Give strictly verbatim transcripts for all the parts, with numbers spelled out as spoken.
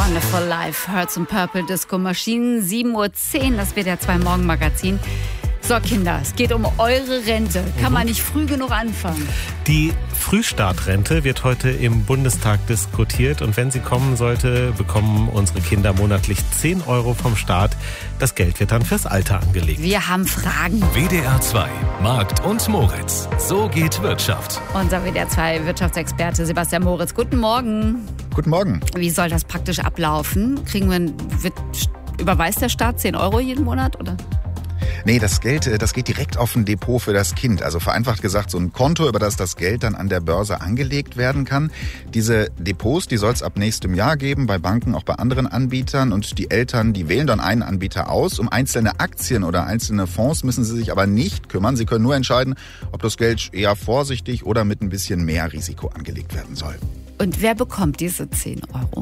Wonderful Life, Hearts and Purple Disco Maschinen, sieben Uhr zehn, das W D R zwei Morgenmagazin. So Kinder, es geht um eure Rente. Kann man nicht früh genug anfangen. Die Frühstartrente wird heute im Bundestag diskutiert und wenn sie kommen sollte, bekommen unsere Kinder monatlich zehn Euro vom Staat. Das Geld wird dann fürs Alter angelegt. Wir haben Fragen. W D R zwei, Markt und Moritz. So geht Wirtschaft. Unser W D R zwei Wirtschaftsexperte Sebastian Moritz. Guten Morgen. Guten Morgen. Wie soll das praktisch ablaufen? Kriegen wir, wird, überweist der Staat zehn Euro jeden Monat, oder? Nee, das Geld, das geht direkt auf ein Depot für das Kind. Also vereinfacht gesagt, so ein Konto, über das das Geld dann an der Börse angelegt werden kann. Diese Depots, die soll es ab nächstem Jahr geben, bei Banken, auch bei anderen Anbietern. Und die Eltern, die wählen dann einen Anbieter aus. Um einzelne Aktien oder einzelne Fonds müssen sie sich aber nicht kümmern. Sie können nur entscheiden, ob das Geld eher vorsichtig oder mit ein bisschen mehr Risiko angelegt werden soll. Und wer bekommt diese zehn Euro?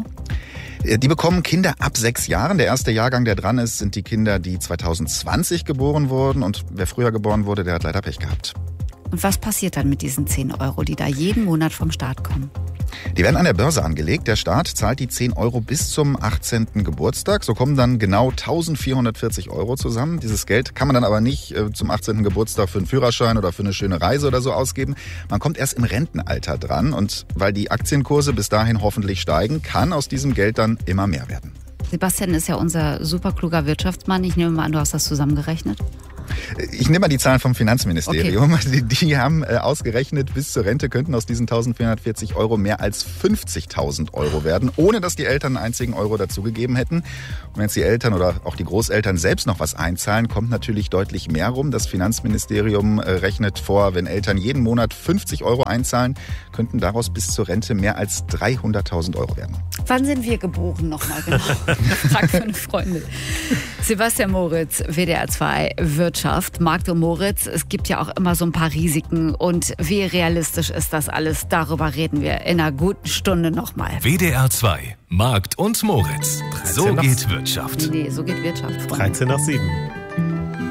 Die bekommen Kinder ab sechs Jahren. Der erste Jahrgang, der dran ist, sind die Kinder, die zwanzig zwanzig geboren wurden. Und wer früher geboren wurde, der hat leider Pech gehabt. Und was passiert dann mit diesen zehn Euro, die da jeden Monat vom Staat kommen? Die werden an der Börse angelegt. Der Staat zahlt die zehn Euro bis zum achtzehnten Geburtstag. So kommen dann genau eintausendvierhundertvierzig Euro zusammen. Dieses Geld kann man dann aber nicht äh, zum achtzehnten Geburtstag für einen Führerschein oder für eine schöne Reise oder so ausgeben. Man kommt erst im Rentenalter dran. Und weil die Aktienkurse bis dahin hoffentlich steigen, kann aus diesem Geld dann immer mehr werden. Sebastian ist ja unser superkluger Wirtschaftsmann. Ich nehme mal an, du hast das zusammengerechnet. Ich nehme mal die Zahlen vom Finanzministerium. Okay. Die, die haben äh, ausgerechnet, bis zur Rente könnten aus diesen eintausendvierhundertvierzig Euro mehr als fünfzigtausend Euro werden, ohne dass die Eltern einen einzigen Euro dazugegeben hätten. Und wenn jetzt die Eltern oder auch die Großeltern selbst noch was einzahlen, kommt natürlich deutlich mehr rum. Das Finanzministerium äh, rechnet vor, wenn Eltern jeden Monat fünfzig Euro einzahlen, könnten daraus bis zur Rente mehr als dreihunderttausend Euro werden. Wann sind wir geboren nochmal genau? Frag für eine Freundin. Sebastian Moritz, W D R zwei Wirtschaft. Markt und Moritz, es gibt ja auch immer so ein paar Risiken. Und wie realistisch ist das alles? Darüber reden wir in einer guten Stunde nochmal. W D R zwei, Markt und Moritz. So geht Wirtschaft. Nee, so geht Wirtschaft. dreizehn nach sieben.